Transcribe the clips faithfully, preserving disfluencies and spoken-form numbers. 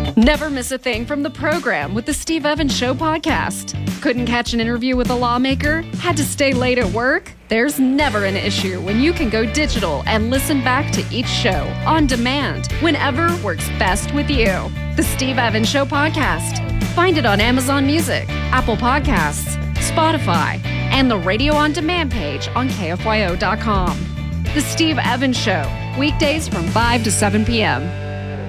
Never miss a thing from the program with the Steve Evans Show podcast. Couldn't catch an interview with a lawmaker? Had to stay late at work? There's never an issue when you can go digital and listen back to each show on demand whenever works best with you. The Steve Evans Show podcast. Find it on Amazon Music, Apple Podcasts, Spotify, and the radio on demand page on K F Y O dot com. The Steve Evans Show, weekdays from five to seven p.m.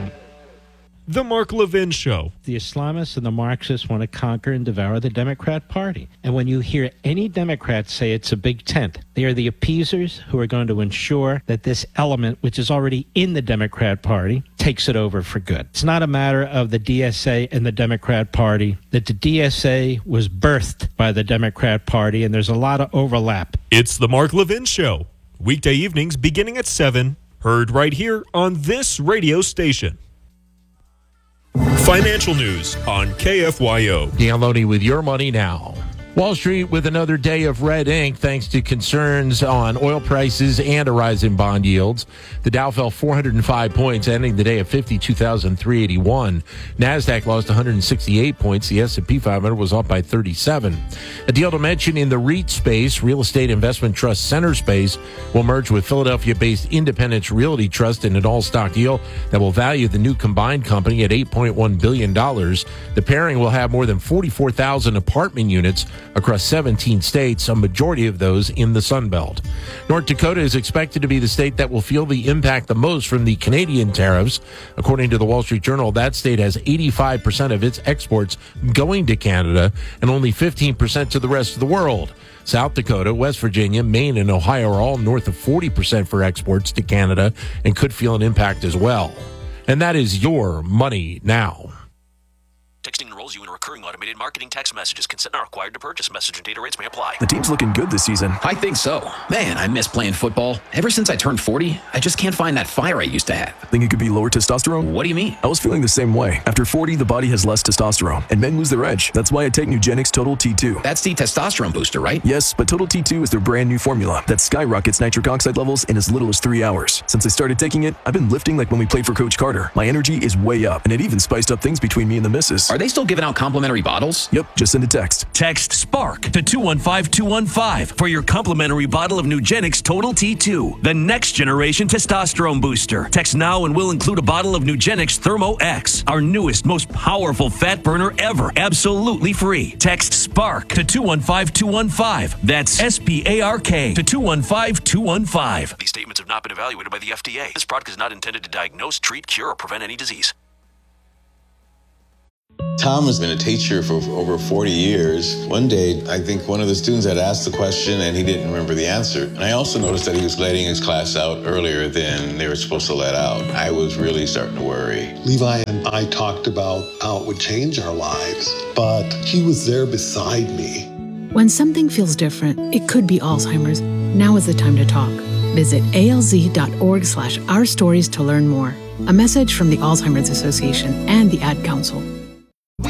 The Mark Levin Show. The Islamists and the Marxists want to conquer and devour the Democrat Party. And when you hear any Democrat say it's a big tent, they are the appeasers who are going to ensure that this element, which is already in the Democrat Party, takes it over for good. It's not a matter of the D S A and the Democrat Party, that the D S A was birthed by the Democrat Party, and there's a lot of overlap. It's The Mark Levin Show. Weekday evenings beginning at seven, heard right here on this radio station. Financial news on K F Y O. Downloading with your money now. Wall Street with another day of red ink thanks to concerns on oil prices and a rise in bond yields. The Dow fell four hundred five points, ending the day at fifty-two thousand three hundred eighty-one. NASDAQ lost one hundred sixty-eight points. The S and P five hundred was up by thirty-seven. A deal to mention in the REIT space, Real Estate Investment Trust Center Space, will merge with Philadelphia-based Independence Realty Trust in an all-stock deal that will value the new combined company at eight point one billion dollars. The pairing will have more than forty-four thousand apartment units across seventeen states, a majority of those in the Sun Belt. North Dakota is expected to be the state that will feel the impact the most from the Canadian tariffs. According to the Wall Street Journal, that state has eighty-five percent of its exports going to Canada and only fifteen percent to the rest of the world. South Dakota, West Virginia, Maine, and Ohio are all north of forty percent for exports to Canada and could feel an impact as well. And that is your money now. Texting enrolls you in recurring automated marketing text messages. Consent not required to purchase. Message and data rates may apply. The team's looking good this season. I think so. Man, I miss playing football. Ever since I turned forty, I just can't find that fire I used to have. Think it could be lower testosterone? What do you mean? I was feeling the same way. After forty, the body has less testosterone, and men lose their edge. That's why I take Nugenix Total T two. That's the testosterone booster, right? Yes, but Total T two is their brand new formula that skyrockets nitric oxide levels in as little as three hours. Since I started taking it, I've been lifting like when we played for Coach Carter. My energy is way up, and it even spiced up things between me and the missus. Are they still giving out complimentary bottles? Yep, just send a text. Text SPARK to two one five two one five for your complimentary bottle of Nugenix Total T two, the next generation testosterone booster. Text now and we'll include a bottle of Nugenix Thermo X, our newest, most powerful fat burner ever, absolutely free. Text SPARK to two one five two one five. That's S P A R K to two one five two one five. These statements have not been evaluated by the F D A. This product is not intended to diagnose, treat, cure, or prevent any disease. Tom has been a teacher for over forty years. One day, I think one of the students had asked the question and he didn't remember the answer. And I also noticed that he was letting his class out earlier than they were supposed to let out. I was really starting to worry. Levi and I talked about how it would change our lives, but he was there beside me. When something feels different, it could be Alzheimer's. Now is the time to talk. Visit alz.org slash our stories to learn more. A message from the Alzheimer's Association and the Ad Council.